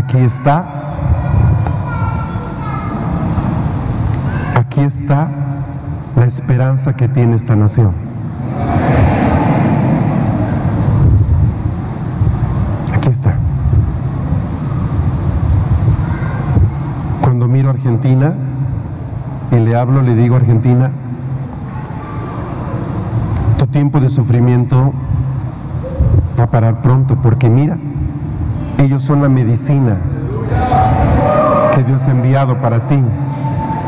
aquí está la esperanza que tiene esta nación. Aquí está. Cuando miro a Argentina y le hablo, le digo: Argentina, tu tiempo de sufrimiento va a parar pronto, porque mira, ellos son la medicina que Dios ha enviado para ti.